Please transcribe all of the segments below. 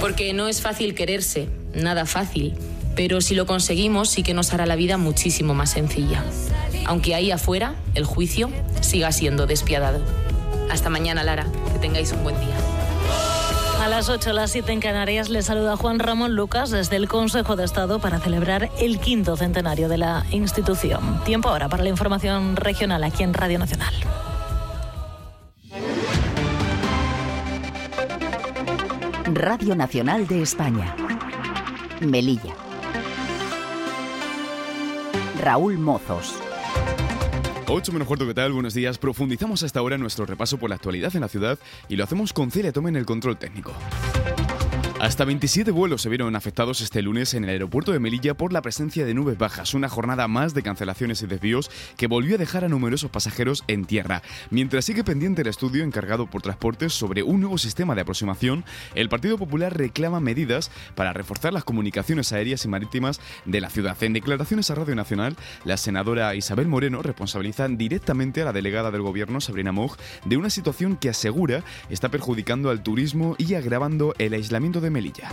Porque no es fácil quererse, nada fácil, pero si lo conseguimos sí que nos hará la vida muchísimo más sencilla. Aunque ahí afuera el juicio siga siendo despiadado. Hasta mañana, Lara. Que tengáis un buen día. A las 8, las 7 en Canarias, les saluda Juan Ramón Lucas desde el Consejo de Estado para celebrar el 5º centenario de la institución. Tiempo ahora para la información regional aquí en Radio Nacional. Radio Nacional de España. Melilla. Raúl Mozos. 8 menos cuarto, ¿qué tal? Buenos días. Profundizamos hasta ahora en nuestro repaso por la actualidad en la ciudad y lo hacemos con Celia Tome en el control técnico. Hasta 27 vuelos se vieron afectados este lunes en el aeropuerto de Melilla por la presencia de nubes bajas, una jornada más de cancelaciones y desvíos que volvió a dejar a numerosos pasajeros en tierra. Mientras sigue pendiente el estudio encargado por Transportes sobre un nuevo sistema de aproximación, el Partido Popular reclama medidas para reforzar las comunicaciones aéreas y marítimas de la ciudad. En declaraciones a Radio Nacional, la senadora Isabel Moreno responsabiliza directamente a la delegada del Gobierno, Sabrina Moig, de una situación que asegura está perjudicando al turismo y agravando el aislamiento de Melilla.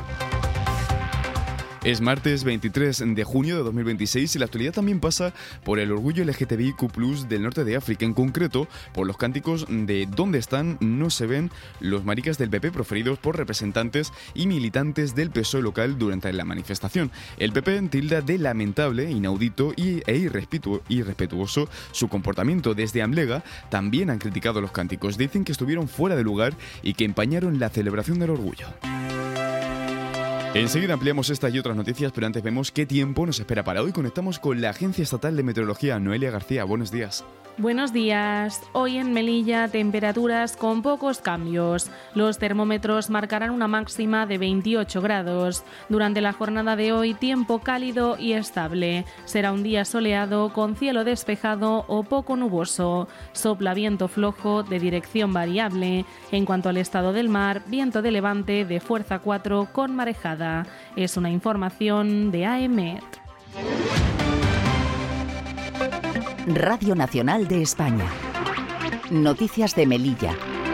Es martes 23 de junio de 2026 y la actualidad también pasa por el orgullo LGTBIQ+ del norte de África, en concreto por los cánticos de ¿Dónde están? No se ven los maricas del PP proferidos por representantes y militantes del PSOE local durante la manifestación. El PP tilda de lamentable, inaudito e irrespetuoso su comportamiento. Desde Amlega también han criticado los cánticos. Dicen que estuvieron fuera de lugar y que empañaron la celebración del orgullo. Enseguida ampliamos estas y otras noticias, pero antes vemos qué tiempo nos espera para hoy. Conectamos con la Agencia Estatal de Meteorología. Noelia García, buenos días. Buenos días. Hoy en Melilla temperaturas con pocos cambios. Los termómetros marcarán una máxima de 28 grados. Durante la jornada de hoy, tiempo cálido y estable. Será un día soleado con cielo despejado o poco nuboso. Sopla viento flojo de dirección variable. En cuanto al estado del mar, viento de levante de fuerza 4 con marejada. Es una información de AEMET. Radio Nacional de España. Noticias de Melilla.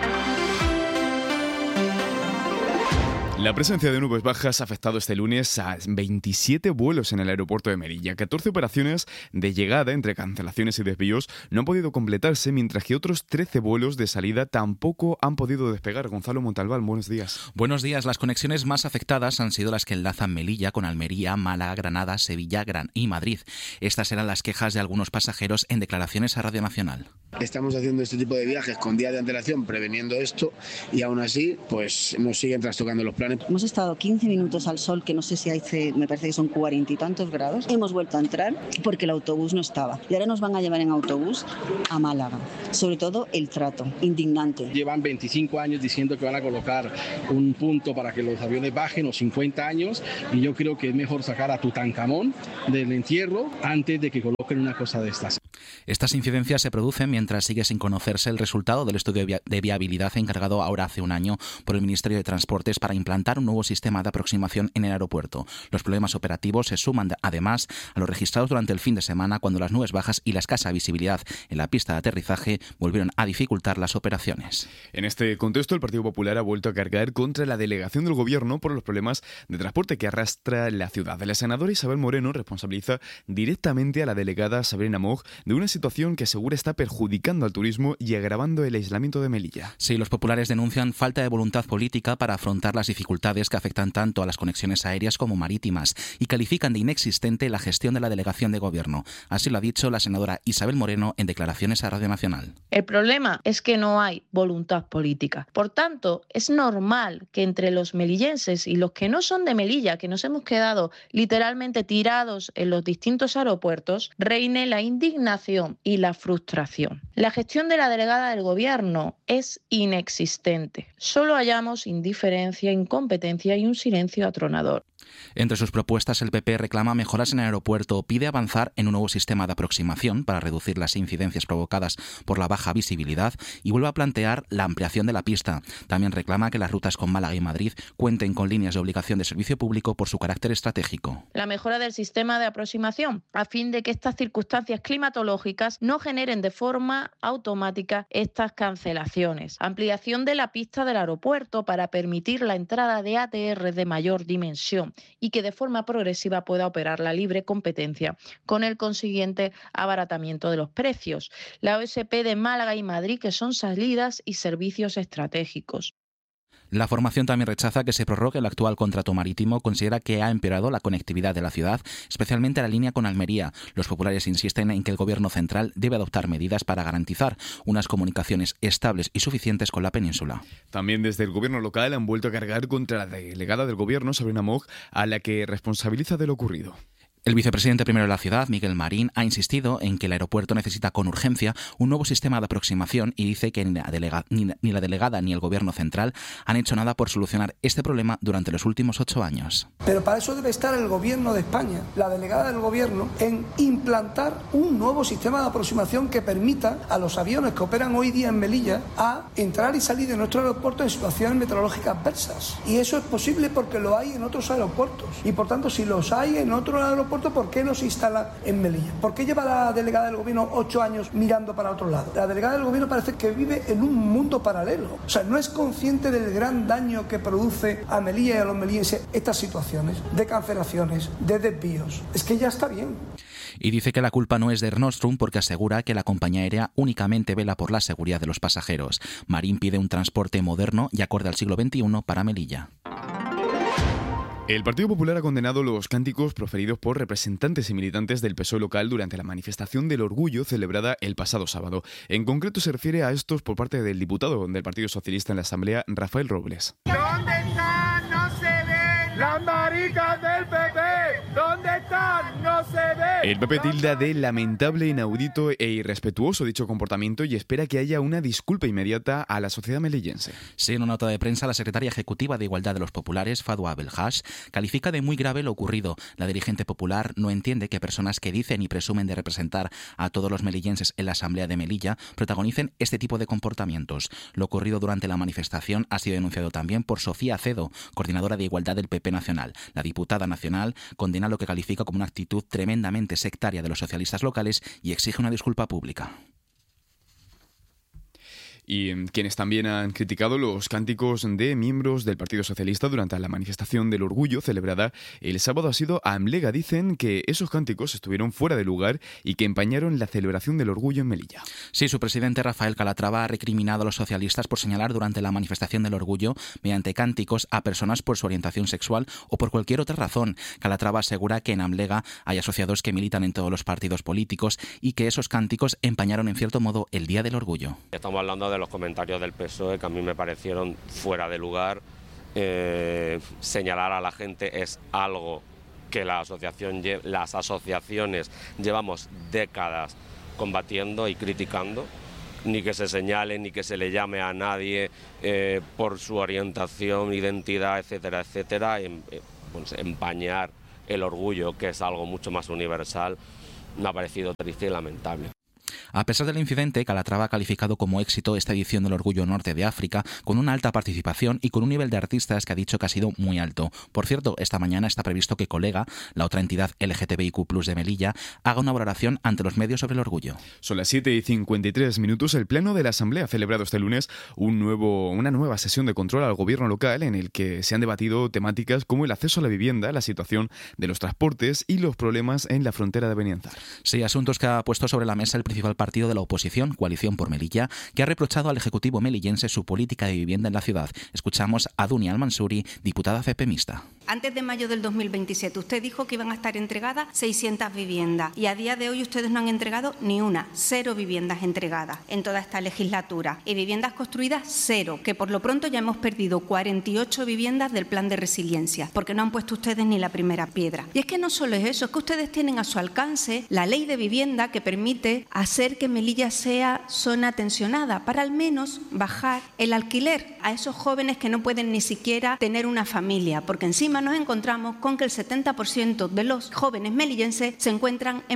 La presencia de nubes bajas ha afectado este lunes a 27 vuelos en el aeropuerto de Melilla. 14 operaciones de llegada entre cancelaciones y desvíos no han podido completarse, mientras que otros 13 vuelos de salida tampoco han podido despegar. Gonzalo Montalbán, buenos días. Buenos días. Las conexiones más afectadas han sido las que enlazan Melilla con Almería, Málaga, Granada, Sevilla, y Madrid. Estas eran las quejas de algunos pasajeros en declaraciones a Radio Nacional. Estamos haciendo este tipo de viajes con días de antelación, preveniendo esto, y aún así pues nos siguen trastocando los planes. Hemos estado 15 minutos al sol, que no sé si hace, me parece que son 40 y tantos grados. Hemos vuelto a entrar porque el autobús no estaba. Y ahora nos van a llevar en autobús a Málaga. Sobre todo el trato, indignante. Llevan 25 años diciendo que van a colocar un punto para que los aviones bajen, o 50 años, y yo creo que es mejor sacar a Tutankamón del entierro antes de que coloquen una cosa de estas. Estas incidencias se producen mientras sigue sin conocerse el resultado del estudio de viabilidad encargado ahora hace un año por el Ministerio de Transportes para implantar un nuevo sistema de aproximación en el aeropuerto. Los problemas operativos se suman además a los registrados durante el fin de semana, cuando las nubes bajas y la escasa visibilidad en la pista de aterrizaje volvieron a dificultar las operaciones. En este contexto, el Partido Popular ha vuelto a cargar contra la delegación del Gobierno por los problemas de transporte que arrastra la ciudad. La senadora Isabel Moreno responsabiliza directamente a la delegada Sabrina Moig de una situación que asegura está perjudicando al turismo y agravando el aislamiento de Melilla. Sí, los populares denuncian falta de voluntad política para afrontar las dificultades que afectan tanto a las conexiones aéreas como marítimas y califican de inexistente la gestión de la delegación de Gobierno. Así lo ha dicho la senadora Isabel Moreno en declaraciones a Radio Nacional. El problema es que no hay voluntad política. Por tanto, es normal que entre los melillenses y los que no son de Melilla, que nos hemos quedado literalmente tirados en los distintos aeropuertos, reine la indignación y la frustración. La gestión de la delegada del Gobierno es inexistente. Solo hallamos indiferencia, incompetencia y un silencio atronador. Entre sus propuestas, el PP reclama mejoras en el aeropuerto, pide avanzar en un nuevo sistema de aproximación para reducir las incidencias provocadas por la baja visibilidad y vuelve a plantear la ampliación de la pista. También reclama que las rutas con Málaga y Madrid cuenten con líneas de obligación de servicio público por su carácter estratégico. La mejora del sistema de aproximación, a fin de que estas circunstancias climatológicas no generen de forma automática estas cancelaciones. Ampliación de la pista del aeropuerto para permitir la entrada entrada de ATR de mayor dimensión y que de forma progresiva pueda operar la libre competencia, con el consiguiente abaratamiento de los precios. La OSP de Málaga y Madrid, que son salidas y servicios estratégicos. La formación también rechaza que se prorrogue el actual contrato marítimo. Considera que ha empeorado la conectividad de la ciudad, especialmente la línea con Almería. Los populares insisten en que el Gobierno central debe adoptar medidas para garantizar unas comunicaciones estables y suficientes con la península. También desde el Gobierno local han vuelto a cargar contra la delegada del Gobierno, Sabrina Moch, a la que responsabiliza de lo ocurrido. El vicepresidente primero de la ciudad, Miguel Marín, ha insistido en que el aeropuerto necesita con urgencia un nuevo sistema de aproximación y dice que ni la delegada ni el Gobierno central han hecho nada por solucionar este problema durante los últimos 8 años. Pero para eso debe estar el Gobierno de España, la delegada del Gobierno, en implantar un nuevo sistema de aproximación que permita a los aviones que operan hoy día en Melilla a entrar y salir de nuestro aeropuerto en situaciones meteorológicas adversas. Y eso es posible porque lo hay en otros aeropuertos. Y por tanto, si los hay en otro aeropuerto, ¿por qué no se instala en Melilla? ¿Por qué lleva la delegada del Gobierno 8 años mirando para otro lado? La delegada del Gobierno parece que vive en un mundo paralelo. O sea, no es consciente del gran daño que produce a Melilla y a los melillenses estas situaciones de cancelaciones, de desvíos. Es que ya está bien. Y dice que la culpa no es de Air Nostrum porque asegura que la compañía aérea únicamente vela por la seguridad de los pasajeros. Marín pide un transporte moderno y acorde al siglo XXI para Melilla. El Partido Popular ha condenado los cánticos proferidos por representantes y militantes del PSOE local durante la manifestación del orgullo celebrada el pasado sábado. En concreto se refiere a estos por parte del diputado del Partido Socialista en la Asamblea, Rafael Robles. ¿Dónde están? No se ven las maricas del PP. ¿Dónde están? No se ven. El PP tilda de lamentable, inaudito e irrespetuoso dicho comportamiento y espera que haya una disculpa inmediata a la sociedad melillense. Sí, en una nota de prensa, la secretaria ejecutiva de Igualdad de los Populares, Fadwa Belhaj, califica de muy grave lo ocurrido. La dirigente popular no entiende que personas que dicen y presumen de representar a todos los melillenses en la Asamblea de Melilla protagonicen este tipo de comportamientos. Lo ocurrido durante la manifestación ha sido denunciado también por Sofía Acedo, coordinadora de Igualdad del PP nacional. La diputada nacional condena lo que califica como una actitud tremendamente sectaria de los socialistas locales y exige una disculpa pública. Y quienes también han criticado los cánticos de miembros del Partido Socialista durante la manifestación del orgullo celebrada el sábado ha sido Amlega. Dicen que esos cánticos estuvieron fuera de lugar y que empañaron la celebración del orgullo en Melilla. Sí, su presidente Rafael Calatrava ha recriminado a los socialistas por señalar durante la manifestación del orgullo mediante cánticos a personas por su orientación sexual o por cualquier otra razón. Calatrava asegura que en Amlega hay asociados que militan en todos los partidos políticos y que esos cánticos empañaron en cierto modo el Día del Orgullo. Estamos hablando de los comentarios del PSOE que a mí me parecieron fuera de lugar. Señalar a la gente es algo que las asociaciones llevamos décadas combatiendo y criticando. Ni que se señale, ni que se le llame a nadie por su orientación, identidad, etcétera, etcétera. Pues empañar el orgullo, que es algo mucho más universal, me ha parecido triste y lamentable. A pesar del incidente, Calatrava ha calificado como éxito esta edición del Orgullo Norte de África, con una alta participación y con un nivel de artistas que ha dicho que ha sido muy alto. Por cierto, esta mañana está previsto que Colega, la otra entidad LGTBIQ+ de Melilla, haga una valoración ante los medios sobre el orgullo. Son las 7:53. El Pleno de la Asamblea ha celebrado este lunes una nueva sesión de control al gobierno local en el que se han debatido temáticas como el acceso a la vivienda, la situación de los transportes y los problemas en la frontera de Benianzar. Sí, asuntos que ha puesto sobre la mesa el principal partido de la oposición, Coalición por Melilla, que ha reprochado al Ejecutivo melillense su política de vivienda en la ciudad. Escuchamos a Dunia Al-Mansuri, diputada FPMista. Antes de mayo del 2027, usted dijo que iban a estar entregadas 600 viviendas y a día de hoy ustedes no han entregado ni una, 0 viviendas entregadas en toda esta legislatura. Y viviendas construidas, 0, que por lo pronto ya hemos perdido 48 viviendas del plan de resiliencia, porque no han puesto ustedes ni la primera piedra. Y es que no solo es eso, es que ustedes tienen a su alcance la ley de vivienda que permite hacer que Melilla sea zona tensionada, para al menos bajar el alquiler a esos jóvenes que no pueden ni siquiera tener una familia, porque encima nos encontramos con que el 70% de los jóvenes melillenses se encuentran en paro.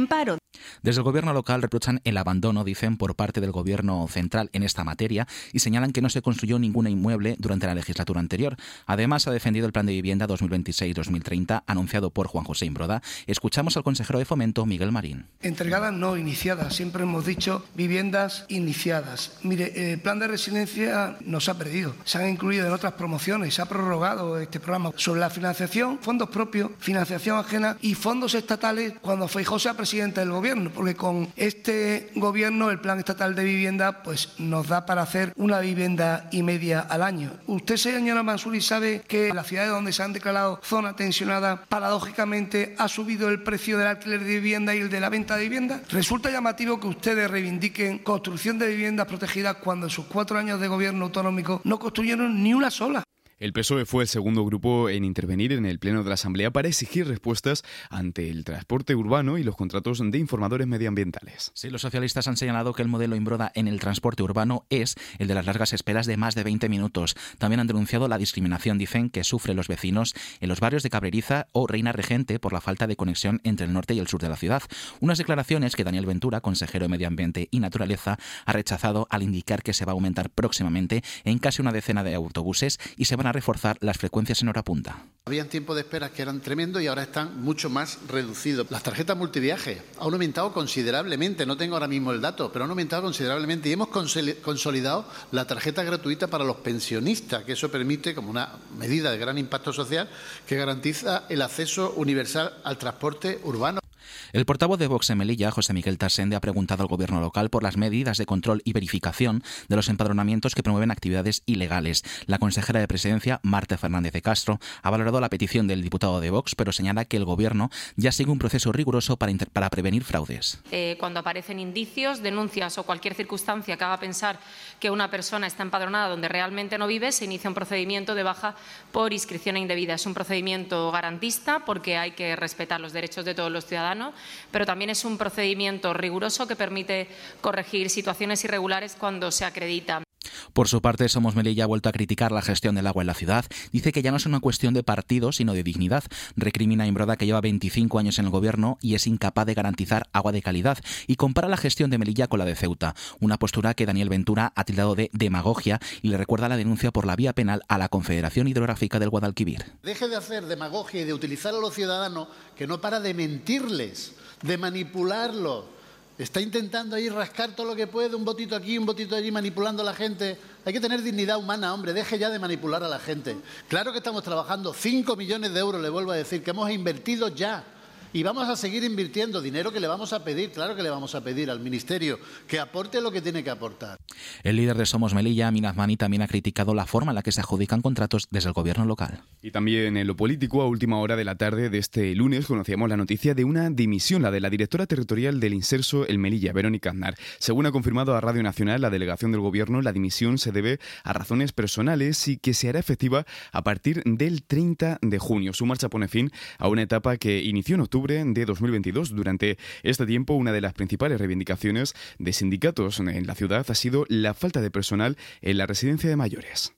Desde el gobierno local reprochan el abandono, dicen, por parte del gobierno central en esta materia y señalan que no se construyó ningún inmueble durante la legislatura anterior. Además, ha defendido el plan de vivienda 2026-2030 anunciado por Juan José Imbroda. Escuchamos al consejero de Fomento, Miguel Marín. Entregadas, no iniciadas. Siempre hemos dicho viviendas iniciadas. Mire, el plan de resiliencia nos ha perdido. Se han incluido en otras promociones, se ha prorrogado este programa. Sobre la financiación, fondos propios, financiación ajena y fondos estatales cuando Feijóo sea presidente del gobierno, porque con este gobierno el plan estatal de vivienda pues nos da para hacer una vivienda y media al año. Usted, señora Mansuri, sabe que las ciudades donde se han declarado zona tensionada, paradójicamente ha subido el precio del alquiler de vivienda y el de la venta de vivienda. Resulta llamativo que ustedes reivindiquen construcción de viviendas protegidas cuando en sus 4 años de gobierno autonómico no construyeron ni una sola. El PSOE fue el segundo grupo en intervenir en el Pleno de la Asamblea para exigir respuestas ante el transporte urbano y los contratos de informadores medioambientales. Sí, los socialistas han señalado que el modelo Imbroda en el transporte urbano es el de las largas esperas de más de 20 minutos. También han denunciado la discriminación, dicen, que sufren los vecinos en los barrios de Cabreriza o Reina Regente por la falta de conexión entre el norte y el sur de la ciudad. Unas declaraciones que Daniel Ventura, consejero de Medio Ambiente y Naturaleza, ha rechazado al indicar que se va a aumentar próximamente en casi una decena de autobuses y se van a reforzar las frecuencias en hora punta. Habían tiempos de espera que eran tremendos y ahora están mucho más reducidos. Las tarjetas multiviaje han aumentado considerablemente, no tengo ahora mismo el dato, pero han aumentado considerablemente y hemos consolidado la tarjeta gratuita para los pensionistas, que eso permite, como una medida de gran impacto social, que garantiza el acceso universal al transporte urbano. El portavoz de Vox en Melilla, José Miguel Tarsende, ha preguntado al gobierno local por las medidas de control y verificación de los empadronamientos que promueven actividades ilegales. La consejera de Presidencia, Marta Fernández de Castro, ha valorado la petición del diputado de Vox, pero señala que el gobierno ya sigue un proceso riguroso para prevenir fraudes. Cuando aparecen indicios, denuncias o cualquier circunstancia que haga pensar que una persona está empadronada donde realmente no vive, se inicia un procedimiento de baja por inscripción indebida. Es un procedimiento garantista porque hay que respetar los derechos de todos los ciudadanos, pero también es un procedimiento riguroso que permite corregir situaciones irregulares cuando se acredita. Por su parte, Somos Melilla ha vuelto a criticar la gestión del agua en la ciudad. Dice que ya no es una cuestión de partido, sino de dignidad. Recrimina a Imbroda, que lleva 25 años en el gobierno y es incapaz de garantizar agua de calidad, y compara la gestión de Melilla con la de Ceuta, una postura que Daniel Ventura ha tildado de demagogia y le recuerda la denuncia por la vía penal a la Confederación Hidrográfica del Guadalquivir. Deje de hacer demagogia y de utilizar a los ciudadanos, que no para de mentirles, de manipularlos. Está intentando ahí rascar todo lo que puede, un votito aquí, un votito allí, manipulando a la gente. Hay que tener dignidad humana, hombre, deje ya de manipular a la gente. Claro que estamos trabajando, 5 millones de euros, le vuelvo a decir, que hemos invertido ya. Y vamos a seguir invirtiendo dinero que le vamos a pedir, claro que le vamos a pedir al Ministerio que aporte lo que tiene que aportar. El líder de Somos Melilla, Amin Azmani, también ha criticado la forma en la que se adjudican contratos desde el gobierno local. Y también en lo político, a última hora de la tarde de este lunes, conocíamos la noticia de una dimisión, la de la directora territorial del Inserso El Melilla, Verónica Aznar. Según ha confirmado a Radio Nacional, la delegación del gobierno, la dimisión se debe a razones personales y que se hará efectiva a partir del 30 de junio. Su marcha pone fin a una etapa que inició en octubre de 2022. Durante este tiempo, una de las principales reivindicaciones de sindicatos en la ciudad ha sido la falta de personal en la residencia de mayores.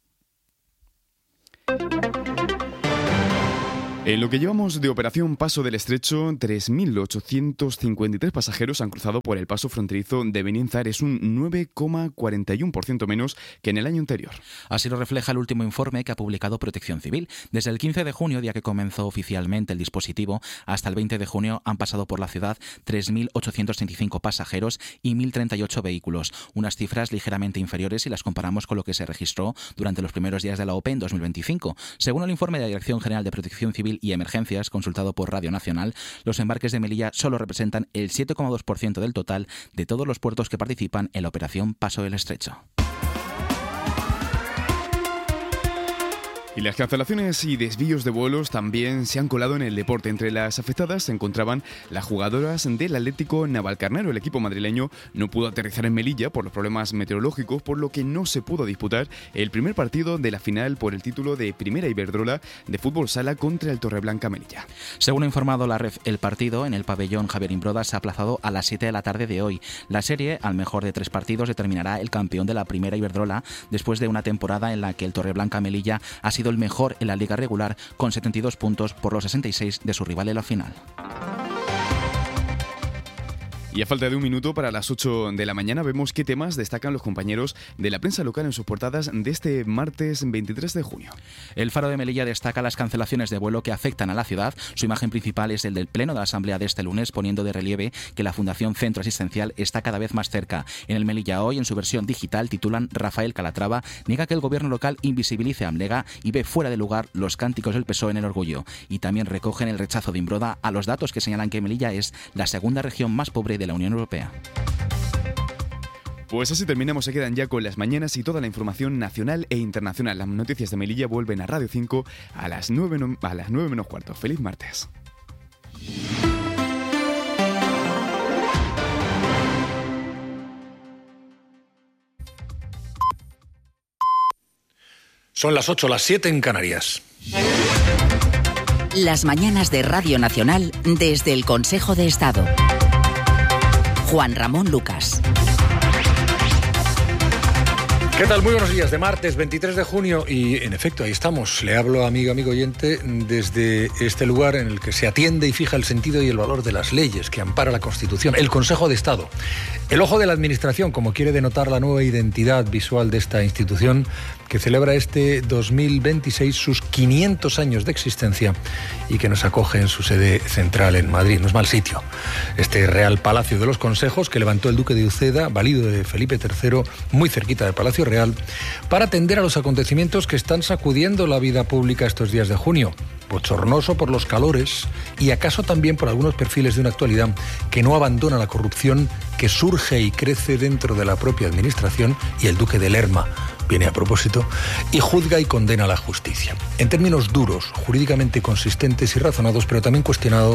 En lo que llevamos de Operación Paso del Estrecho, 3.853 pasajeros han cruzado por el paso fronterizo de Benienzar. Es un 9,41% menos que en el año anterior. Así lo refleja el último informe que ha publicado Protección Civil. Desde el 15 de junio, día que comenzó oficialmente el dispositivo, hasta el 20 de junio han pasado por la ciudad 3.835 pasajeros y 1.038 vehículos. Unas cifras ligeramente inferiores si las comparamos con lo que se registró durante los primeros días de la OPE en 2025. Según el informe de la Dirección General de Protección Civil y Emergencias, consultado por Radio Nacional, los embarques de Melilla solo representan el 7,2% del total de todos los puertos que participan en la operación Paso del Estrecho. Y las cancelaciones y desvíos de vuelos también se han colado en el deporte. Entre las afectadas se encontraban las jugadoras del Atlético Navalcarnero. El equipo madrileño no pudo aterrizar en Melilla por los problemas meteorológicos, por lo que no se pudo disputar el primer partido de la final por el título de Primera Iberdrola de fútbol sala contra el Torreblanca Melilla. Según ha informado la REF, el partido en el pabellón Javier Imbroda se ha aplazado a las 7 de la tarde de hoy. La serie, al mejor de 3 partidos, determinará el campeón de la Primera Iberdrola después de una temporada en la que el Torreblanca Melilla ha sido el mejor en la liga regular con 72 puntos por los 66 de su rival en la final. Y a falta de un minuto para las 8 de la mañana vemos qué temas destacan los compañeros de la prensa local en sus portadas de este martes 23 de junio. El Faro de Melilla destaca las cancelaciones de vuelo que afectan a la ciudad. Su imagen principal es el del pleno de la Asamblea de este lunes, poniendo de relieve que la Fundación Centro Asistencial está cada vez más cerca. En el Melilla Hoy, en su versión digital, titulan Rafael Calatrava niega que el gobierno local invisibilice a Amlega y ve fuera de lugar los cánticos del PSOE en el orgullo. Y también recogen el rechazo de Imbroda a los datos que señalan que Melilla es la segunda región más pobre de la Unión Europea. Pues así terminamos, se quedan ya con las mañanas y toda la información nacional e internacional. Las noticias de Melilla vuelven a Radio 5 a las 9 menos cuarto. ¡Feliz martes! Son las 8, las 7 en Canarias. Las mañanas de Radio Nacional desde el Consejo de Estado. Juan Ramón Lucas. ¿Qué tal? Muy buenos días, de martes 23 de junio y en efecto ahí estamos. Le hablo amigo oyente desde este lugar en el que se atiende y fija el sentido y el valor de las leyes que ampara la Constitución, el Consejo de Estado. El ojo de la Administración, como quiere denotar la nueva identidad visual de esta institución que celebra este 2026 sus 500 años de existencia y que nos acoge en su sede central en Madrid. No es mal sitio. Este Real Palacio de los Consejos que levantó el Duque de Uceda, valido de Felipe III, muy cerquita del Palacio Real, para atender a los acontecimientos que están sacudiendo la vida pública estos días de junio. Bochornoso por los calores y acaso también por algunos perfiles de una actualidad que no abandona la corrupción que surge y crece dentro de la propia administración, y el Duque de Lerma viene a propósito y juzga y condena a la justicia. En términos duros, jurídicamente consistentes y razonados, pero también cuestionados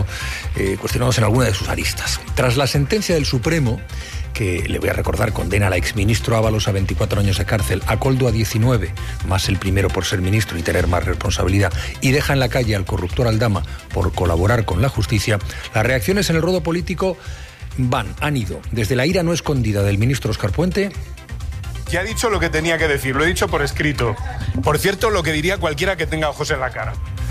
en alguna de sus aristas. Tras la sentencia del Supremo, que le voy a recordar, condena al exministro Ábalos a 24 años de cárcel, a Koldo a 19, más el primero por ser ministro y tener más responsabilidad, y deja en la calle al corruptor Aldama por colaborar con la justicia, las reacciones en el ruedo político han ido desde la ira no escondida del ministro Óscar Puente. Ya ha dicho lo que tenía que decir, lo he dicho por escrito. Por cierto, lo que diría cualquiera que tenga ojos en la cara.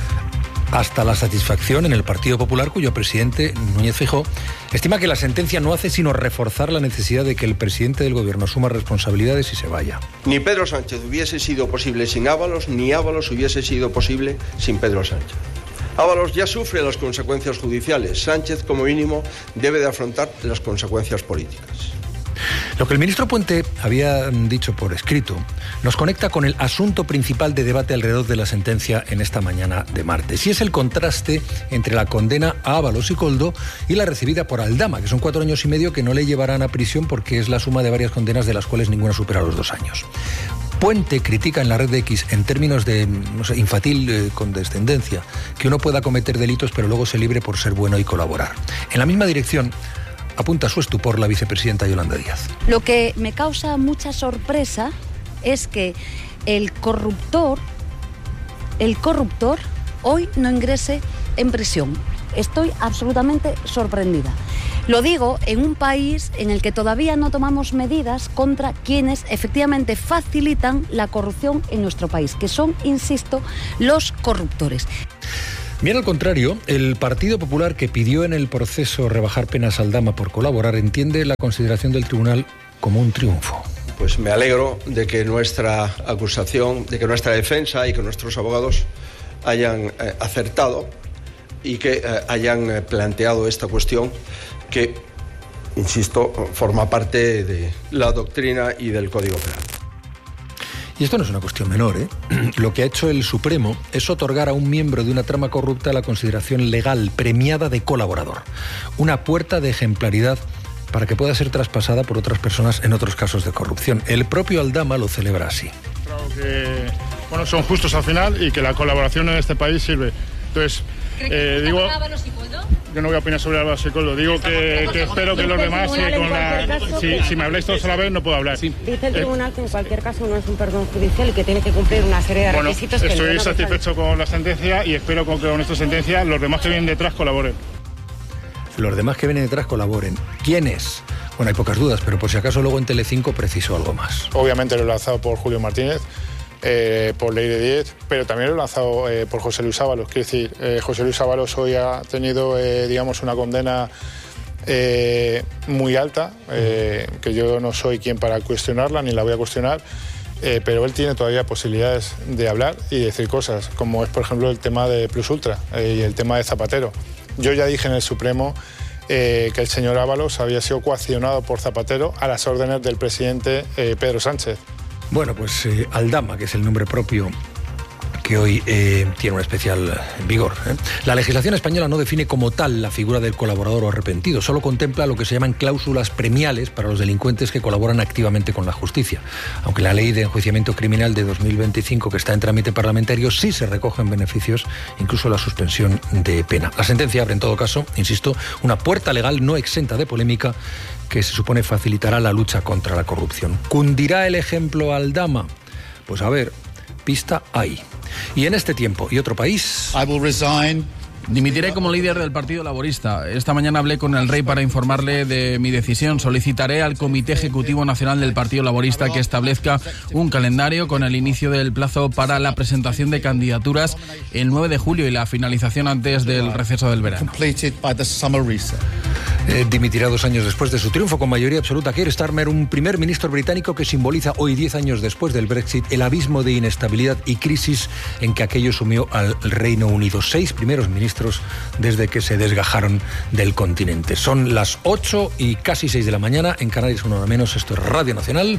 Hasta la satisfacción en el Partido Popular, cuyo presidente, Núñez Feijóo, estima que la sentencia no hace sino reforzar la necesidad de que el presidente del gobierno asuma responsabilidades y se vaya. Ni Pedro Sánchez hubiese sido posible sin Ábalos, ni Ábalos hubiese sido posible sin Pedro Sánchez. Ábalos ya sufre las consecuencias judiciales. Sánchez, como mínimo, debe de afrontar las consecuencias políticas. Lo que el ministro Puente había dicho por escrito nos conecta con el asunto principal de debate alrededor de la sentencia en esta mañana de martes, y es el contraste entre la condena a Ábalos y Koldo y la recibida por Aldama, que son 4 años y medio que no le llevarán a prisión porque es la suma de varias condenas de las cuales ninguna supera los 2 años. Puente critica en la red de X, en términos de infantil condescendencia, que uno pueda cometer delitos pero luego se libre por ser bueno y colaborar. En la misma dirección apunta su estupor la vicepresidenta Yolanda Díaz. Lo que me causa mucha sorpresa es que el corruptor hoy no ingrese en prisión. Estoy absolutamente sorprendida. Lo digo en un país en el que todavía no tomamos medidas contra quienes efectivamente facilitan la corrupción en nuestro país, que son, insisto, los corruptores. Bien al contrario, el Partido Popular, que pidió en el proceso rebajar penas a Aldama por colaborar, entiende la consideración del tribunal como un triunfo. Pues me alegro de que nuestra acusación, de que nuestra defensa y que nuestros abogados hayan acertado y que hayan planteado esta cuestión que, insisto, forma parte de la doctrina y del Código Penal. Y esto no es una cuestión menor, ¿eh? Lo que ha hecho el Supremo es otorgar a un miembro de una trama corrupta la consideración legal premiada de colaborador. Una puerta de ejemplaridad para que pueda ser traspasada por otras personas en otros casos de corrupción. El propio Aldama lo celebra así. Claro que son justos al final y que la colaboración en este país sirve. Entonces, digo... Yo no voy a opinar sobre Ábalos y Koldo. Digo que espero que los demás, si me habláis todos a la vez, no puedo hablar. Dice el tribunal que en cualquier caso no es un perdón judicial y que tiene que cumplir una serie de requisitos. Estoy satisfecho con la sentencia y espero que con esta sentencia los demás que vienen detrás colaboren. Los demás que vienen detrás colaboren. ¿Quiénes? Bueno, hay pocas dudas, pero por si acaso luego en Telecinco preciso algo más. Obviamente lo he lanzado por Julio Martínez, por Ley de 10, pero también lo he lanzado por José Luis Ábalos. Quiero decir, José Luis Ábalos hoy ha tenido, una condena muy alta, que yo no soy quien para cuestionarla ni la voy a cuestionar, pero él tiene todavía posibilidades de hablar y decir cosas, como es por ejemplo el tema de Plus Ultra y el tema de Zapatero. Yo ya dije en el Supremo que el señor Ábalos había sido coaccionado por Zapatero a las órdenes del presidente Pedro Sánchez. Bueno, pues Aldama, que es el nombre propio que hoy tiene un especial vigor. La legislación española no define como tal la figura del colaborador o arrepentido, solo contempla lo que se llaman cláusulas premiales para los delincuentes que colaboran activamente con la justicia. Aunque la ley de enjuiciamiento criminal de 2025, que está en trámite parlamentario, sí se recogen beneficios, incluso la suspensión de pena. La sentencia abre, en todo caso, insisto, una puerta legal no exenta de polémica que se supone facilitará la lucha contra la corrupción. ¿Cundirá el ejemplo Aldama? Pues a ver, pista hay. Y en este tiempo y otro país... Dimitiré como líder del Partido Laborista. Esta mañana hablé con el rey para informarle de mi decisión. Solicitaré al Comité Ejecutivo Nacional del Partido Laborista que establezca un calendario con el inicio del plazo para la presentación de candidaturas el 9 de julio y la finalización antes del receso del verano. Dimitirá 2 años después de su triunfo con mayoría absoluta Keir Starmer, un primer ministro británico que simboliza hoy, 10 años después del Brexit, el abismo de inestabilidad y crisis en que aquello sumió al Reino Unido. 6 primeros ministros desde que se desgajaron del continente. Son las 8 y casi 6 de la mañana, en Canarias una hora menos. Esto es Radio Nacional.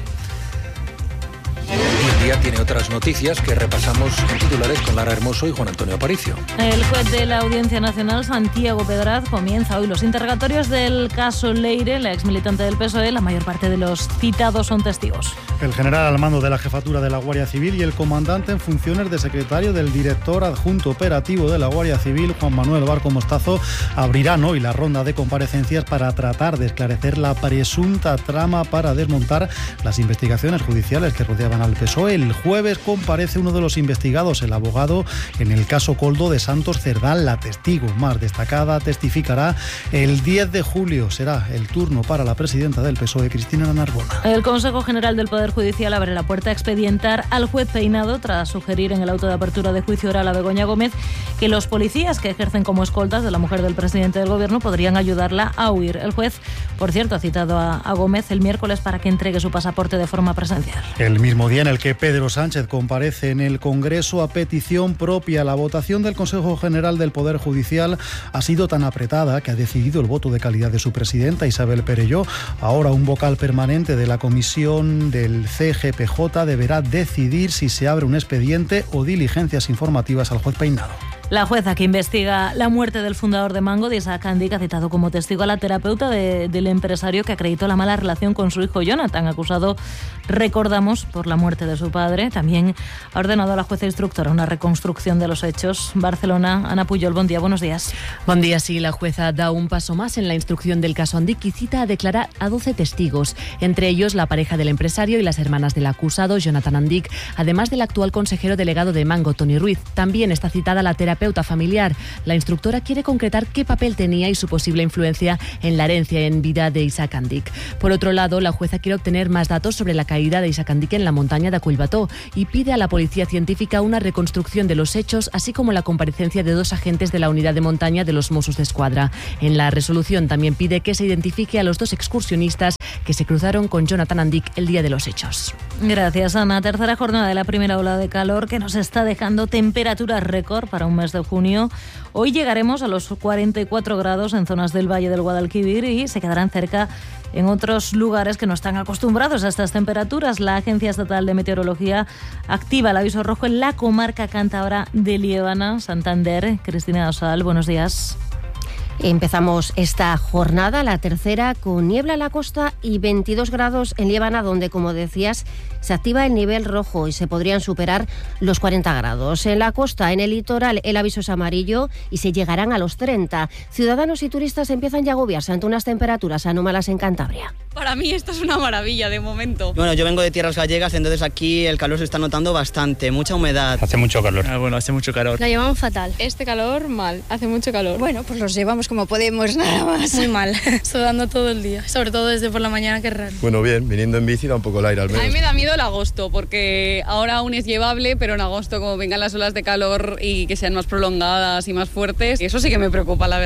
Y el día tiene otras noticias que repasamos en titulares con Lara Hermoso y Juan Antonio Aparicio. El juez de la Audiencia Nacional, Santiago Pedraz, comienza hoy los interrogatorios del caso Leire, la exmilitante del PSOE. La mayor parte de los citados son testigos. El general al mando de la jefatura de la Guardia Civil y el comandante en funciones de secretario del director adjunto operativo de la Guardia Civil, Juan Manuel Barco Mostazo, abrirán hoy la ronda de comparecencias para tratar de esclarecer la presunta trama para desmontar las investigaciones judiciales que rodeaban al PSOE. El jueves comparece uno de los investigados, el abogado en el caso Coldo de Santos Cerdán. La testigo más destacada testificará el 10 de julio. Será el turno para la presidenta del PSOE, Cristina Narbona. El Consejo General del Poder Judicial abre la puerta a expedientar al juez Peinado tras sugerir en el auto de apertura de juicio oral a Begoña Gómez que los policías que ejercen como escoltas de la mujer del presidente del gobierno podrían ayudarla a huir. El juez, por cierto, ha citado a Gómez el miércoles para que entregue su pasaporte de forma presencial. El mismo día en el que Pedro Sánchez comparece en el Congreso a petición propia, la votación del Consejo General del Poder Judicial ha sido tan apretada que ha decidido el voto de calidad de su presidenta, Isabel Perelló. Ahora un vocal permanente de la comisión del CGPJ deberá decidir si se abre un expediente o diligencias informativas al juez Peinado. La jueza que investiga la muerte del fundador de Mango, de Isaac Andic, ha citado como testigo a la terapeuta del empresario que acreditó la mala relación con su hijo Jonathan, acusado, recordamos, por la muerte de su padre. También ha ordenado a la jueza instructora una reconstrucción de los hechos. Barcelona, Ana Puyol, buen día, buenos días. Buen día, sí, la jueza da un paso más en la instrucción del caso Andic y cita a declarar a 12 testigos, entre ellos la pareja del empresario y las hermanas del acusado, Jonathan Andic, además del actual consejero delegado de Mango, Toni Ruiz. También está citada la terapeuta familiar. La instructora quiere concretar qué papel tenía y su posible influencia en la herencia en vida de Isaac Andic. Por otro lado, la jueza quiere obtener más datos sobre la caída de Isaac Andic en la montaña de Aculbató y pide a la policía científica una reconstrucción de los hechos, así como la comparecencia de 2 agentes de la unidad de montaña de los Mossos d'Esquadra. En la resolución también pide que se identifique a los 2 excursionistas que se cruzaron con Jonathan Andic el día de los hechos. Gracias, Ana. Tercera jornada de la primera ola de calor que nos está dejando temperaturas récord para un mes de junio. Hoy llegaremos a los 44 grados en zonas del Valle del Guadalquivir y se quedarán cerca en otros lugares que no están acostumbrados a estas temperaturas. La Agencia Estatal de Meteorología activa el aviso rojo en la comarca cántabra de Liébana, Santander. Cristina Osal, buenos días. Empezamos esta jornada, la tercera, con niebla en la costa y 22 grados en Liébana, donde, como decías, se activa el nivel rojo y se podrían superar los 40 grados. En la costa, en el litoral, el aviso es amarillo y se llegarán a los 30. Ciudadanos y turistas empiezan ya a agobiarse ante unas temperaturas anómalas en Cantabria. Para mí esto es una maravilla de momento. Bueno, yo vengo de tierras gallegas, entonces aquí el calor se está notando bastante, mucha humedad. Hace mucho calor. Bueno, hace mucho calor. La llevamos fatal. Este calor, mal. Hace mucho calor. Bueno, pues los llevamos como podemos, nada más. Muy mal. Sudando todo el día, sobre todo desde por la mañana, que es raro. Bueno, bien, viniendo en bici da un poco el aire al menos. A mí me da miedo el agosto, porque ahora aún es llevable, pero en agosto, como vengan las olas de calor y que sean más prolongadas y más fuertes, eso sí que me preocupa, la verdad.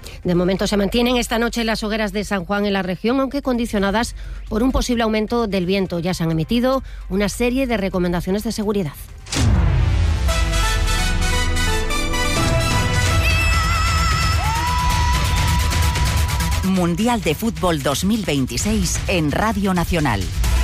De momento se mantienen esta noche las hogueras de San Juan en la región, aunque condicionadas por un posible aumento del viento. Ya se han emitido una serie de recomendaciones de seguridad. Mundial de Fútbol 2026 en Radio Nacional.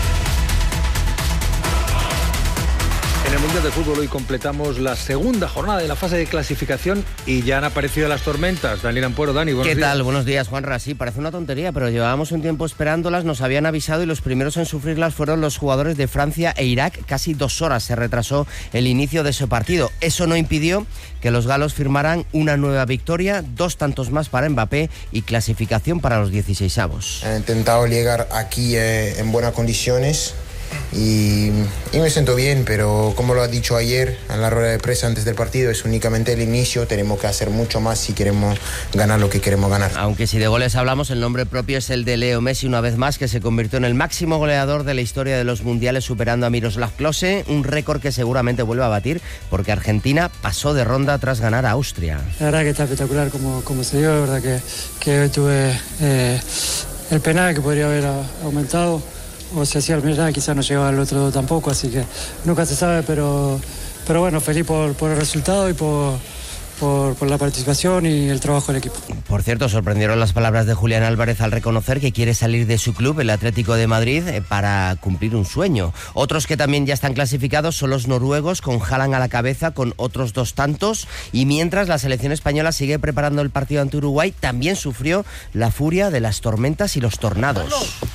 En el Mundial de Fútbol hoy completamos la segunda jornada de la fase de clasificación y ya han aparecido las tormentas. Daniel Ampuero, Dani, buenos días. ¿Qué tal? Buenos días, Juanra. Sí, parece una tontería, pero llevábamos un tiempo esperándolas, nos habían avisado y los primeros en sufrirlas fueron los jugadores de Francia e Irak. Casi 2 horas se retrasó el inicio de ese partido. Eso no impidió que los galos firmaran una nueva victoria, 2 tantos más para Mbappé y clasificación para los 16avos. He intentado llegar aquí en buenas condiciones. Y me siento bien, pero como lo ha dicho ayer en la rueda de prensa antes del partido, es únicamente el inicio, tenemos que hacer mucho más si queremos ganar lo que queremos ganar. Aunque si de goles hablamos, el nombre propio es el de Leo Messi una vez más, que se convirtió en el máximo goleador de la historia de los mundiales, superando a Miroslav Klose, un récord que seguramente vuelve a batir porque Argentina pasó de ronda tras ganar a Austria. La verdad que está espectacular como se dio, la verdad que hoy tuve el penal que podría haber aumentado. O si hacía el penal, quizás no llegaba al otro tampoco, así que nunca se sabe, pero bueno, feliz por el resultado y por la participación y el trabajo del equipo. Por cierto, sorprendieron las palabras de Julián Álvarez al reconocer que quiere salir de su club, el Atlético de Madrid, para cumplir un sueño. Otros que también ya están clasificados son los noruegos, con Haaland a la cabeza con otros 2 tantos, y mientras la selección española sigue preparando el partido ante Uruguay, también sufrió la furia de las tormentas y los tornados.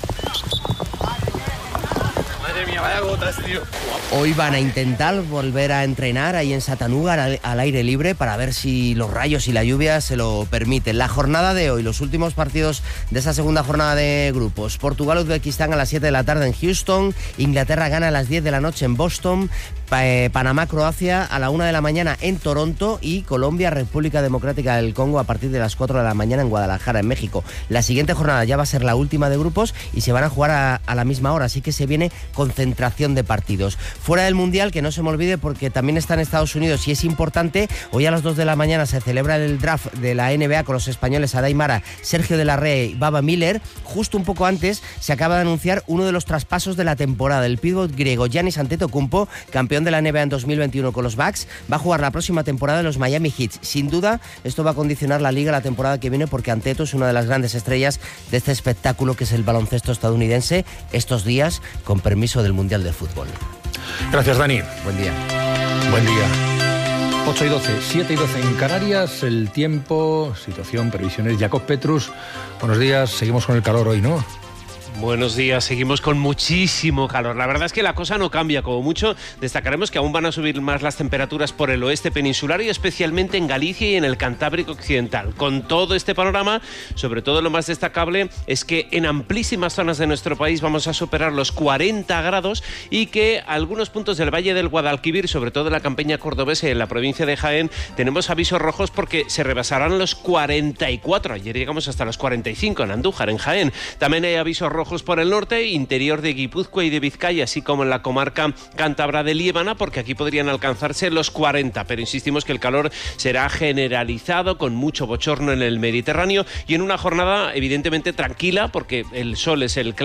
Hoy van a intentar volver a entrenar ahí en Chattanooga al aire libre para ver si los rayos y la lluvia se lo permiten. La jornada de hoy, los últimos partidos de esa segunda jornada de grupos. Portugal-Uzbekistán a las 7 de la tarde en Houston. Inglaterra gana a las 10 de la noche en Boston. Panamá-Croacia a la 1 de la mañana en Toronto y Colombia-República Democrática del Congo a partir de las 4 de la mañana en Guadalajara, en México. La siguiente jornada ya va a ser la última de grupos y se van a jugar a la misma hora, así que se viene concentración de partidos. Fuera del Mundial, que no se me olvide porque también está en Estados Unidos y es importante, hoy a las 2 de la mañana se celebra el draft de la NBA con los españoles Adai Mara, Sergio de la Rea y Baba Miller. Justo un poco antes se acaba de anunciar uno de los traspasos de la temporada. El pívot griego Giannis Antetokounmpo, campeón de la NBA en 2021 con los Bucks, va a jugar la próxima temporada en los Miami Heat. Sin duda, esto va a condicionar la liga la temporada que viene porque Anteto es una de las grandes estrellas de este espectáculo que es el baloncesto estadounidense estos días, con permiso del Mundial de Fútbol. Gracias, Dani. Buen día. Buen día. 8 y 12, 7 y 12 en Canarias, el tiempo, situación, previsiones. Jacob Petrus, buenos días, seguimos con el calor hoy, ¿no? Buenos días, seguimos con muchísimo calor. La verdad es que la cosa no cambia, como mucho destacaremos que aún van a subir más las temperaturas por el oeste peninsular y especialmente en Galicia y en el Cantábrico Occidental. Con todo este panorama, sobre todo lo más destacable es que en amplísimas zonas de nuestro país vamos a superar los 40 grados y que algunos puntos del Valle del Guadalquivir, sobre todo en la campiña cordobesa y en la provincia de Jaén, tenemos avisos rojos porque se rebasarán los 44. Ayer llegamos hasta los 45 en Andújar, en Jaén. También hay avisos rojos por el norte, interior de Guipúzcoa y de Vizcaya, así como en la comarca cántabra de Liébana, porque aquí podrían alcanzarse los 40, pero insistimos que el calor será generalizado, con mucho bochorno en el Mediterráneo y en una jornada evidentemente tranquila, porque el sol es el clave